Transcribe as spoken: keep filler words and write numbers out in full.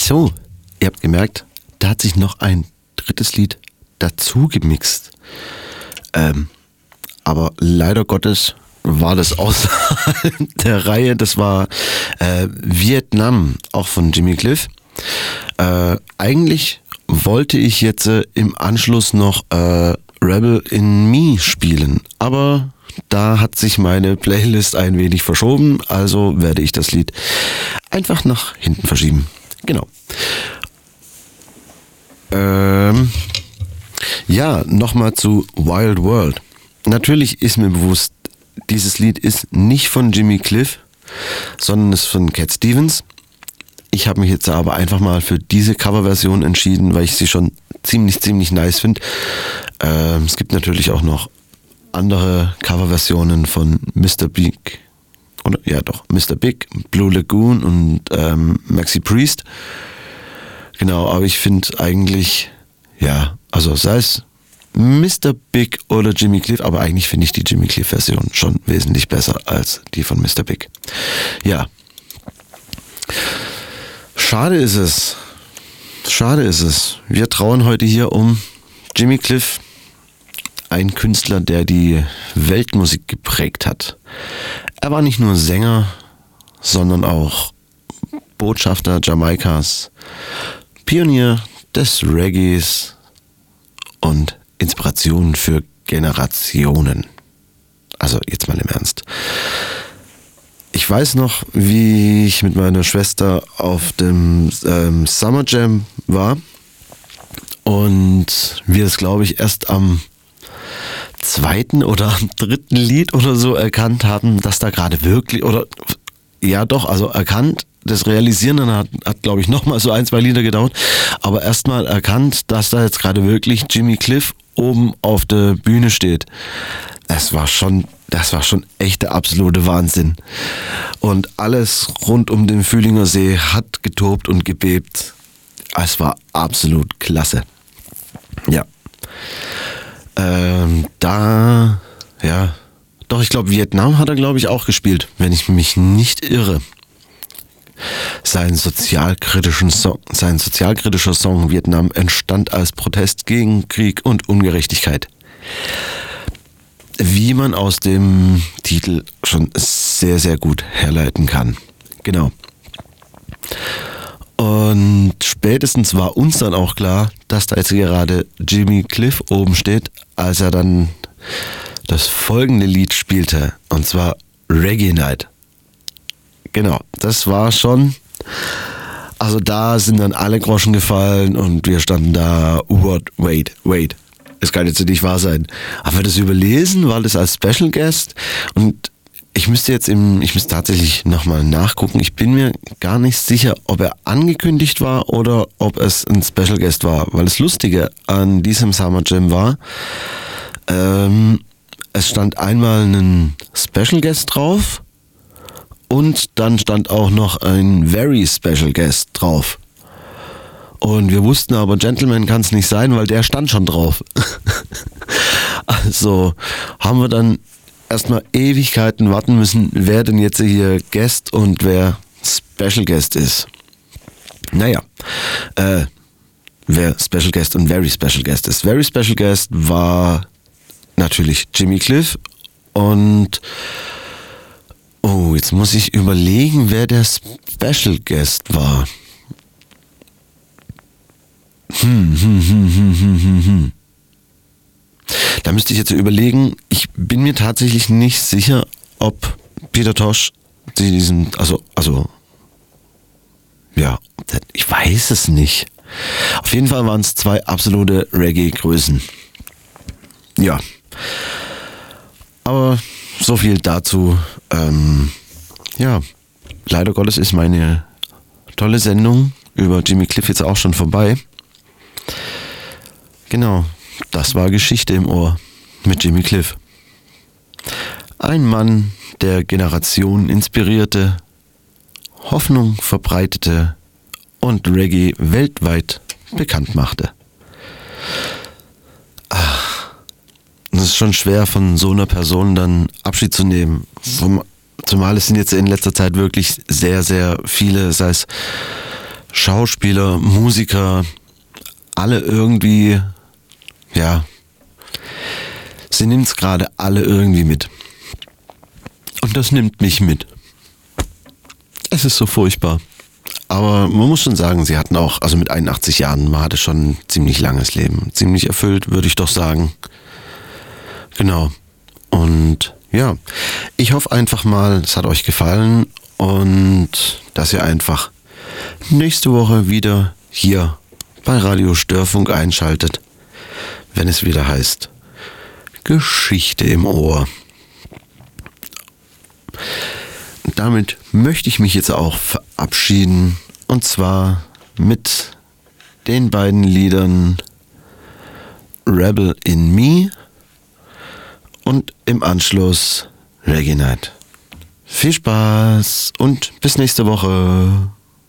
So, ihr habt gemerkt, da hat sich noch ein drittes Lied dazu gemixt. Ähm, aber leider Gottes war das außerhalb der Reihe. Das war äh, Vietnam, auch von Jimmy Cliff. Äh, eigentlich wollte ich jetzt äh, im Anschluss noch äh, Rebel in Me spielen, aber da hat sich meine Playlist ein wenig verschoben, also werde ich das Lied einfach nach hinten verschieben. Genau. Ähm, ja, nochmal zu Wild World. Natürlich ist mir bewusst, dieses Lied ist nicht von Jimmy Cliff, sondern ist von Cat Stevens. Ich habe mich jetzt aber einfach mal für diese Coverversion entschieden, weil ich sie schon ziemlich, ziemlich nice finde. Ähm, es gibt natürlich auch noch andere Coverversionen von Mister Big, oder ja doch, Mister Big, Blue Lagoon und ähm, Maxi Priest. Genau, aber ich finde eigentlich, ja, also sei es Mister Big oder Jimmy Cliff, aber eigentlich finde ich die Jimmy Cliff-Version schon wesentlich besser als die von Mister Big. Ja. Schade ist es. Schade ist es. Wir trauern heute hier um Jimmy Cliff, ein Künstler, der die Weltmusik geprägt hat. Er war nicht nur Sänger, sondern auch Botschafter Jamaikas, Pionier des Reggaes und Inspiration für Generationen. Also jetzt mal im Ernst. Ich weiß noch, wie ich mit meiner Schwester auf dem ähm, Summer Jam war und wir es, glaube ich, erst am zweiten oder am dritten Lied oder so erkannt haben, dass da gerade wirklich, oder ja doch, also erkannt, das Realisieren dann hat, hat glaube ich, nochmal so ein, zwei Lieder gedauert, aber erstmal erkannt, dass da jetzt gerade wirklich Jimmy Cliff oben auf der Bühne steht. Das war schon, das war schon echt der absolute Wahnsinn. Und alles rund um den Fühlinger See hat getobt und gebebt. Es war absolut klasse. Ja. Ähm, da, ja, doch, ich glaube, Vietnam hat er, glaube ich, auch gespielt, wenn ich mich nicht irre. Sein sozialkritischen Song, sein sozialkritischer Song Vietnam entstand als Protest gegen Krieg und Ungerechtigkeit. Wie man aus dem Titel schon sehr, sehr gut herleiten kann. Genau. Und spätestens war uns dann auch klar, dass da jetzt gerade Jimmy Cliff oben steht, als er dann das folgende Lied spielte, und zwar Reggae Night. Genau, das war schon, also da sind dann alle Groschen gefallen und wir standen da, what, wait, wait, es kann jetzt nicht wahr sein. Haben wir das überlesen, war das als Special Guest? Und ich müsste jetzt im, ich müsste tatsächlich nochmal nachgucken, ich bin mir gar nicht sicher, ob er angekündigt war oder ob es ein Special Guest war, weil das Lustige an diesem Summer Jam war, ähm, es stand einmal ein Special Guest drauf, und dann stand auch noch ein Very Special Guest drauf. Und wir wussten aber, Gentleman kann es nicht sein, weil der stand schon drauf. Also haben wir dann erstmal Ewigkeiten warten müssen, wer denn jetzt hier Guest und wer Special Guest ist. Naja, äh, wer Special Guest und Very Special Guest ist. Very Special Guest war natürlich Jimmy Cliff und oh, jetzt muss ich überlegen, wer der Special Guest war. Hm, hm, hm, hm, hm, hm, hm. Da müsste ich jetzt überlegen, ich bin mir tatsächlich nicht sicher, ob Peter Tosh diesen, also, also, ja, ich weiß es nicht. Auf jeden Fall waren es zwei absolute Reggae-Größen. Ja. Aber so viel dazu. Ähm, ja, leider Gottes ist meine tolle Sendung über Jimmy Cliff jetzt auch schon vorbei. Genau, das war Geschichte im Ohr mit Jimmy Cliff. Ein Mann, der Generationen inspirierte, Hoffnung verbreitete und Reggae weltweit bekannt machte. Ach, es ist schon schwer, von so einer Person dann Abschied zu nehmen. Zumal es sind jetzt in letzter Zeit wirklich sehr, sehr viele, sei es Schauspieler, Musiker, alle irgendwie, ja, sie nimmt es gerade alle irgendwie mit. Und das nimmt mich mit. Es ist so furchtbar. Aber man muss schon sagen, sie hatten auch, also mit einundachtzig Jahren, man hatte schon ein ziemlich langes Leben. Ziemlich erfüllt, würde ich doch sagen. Genau. Und ja, ich hoffe einfach mal, es hat euch gefallen und dass ihr einfach nächste Woche wieder hier bei Radio Störfunk einschaltet, wenn es wieder heißt Geschichte im Ohr. Damit möchte ich mich jetzt auch verabschieden, und zwar mit den beiden Liedern Rebel in Me und im Anschluss Reggae Night. Viel Spaß und bis nächste Woche.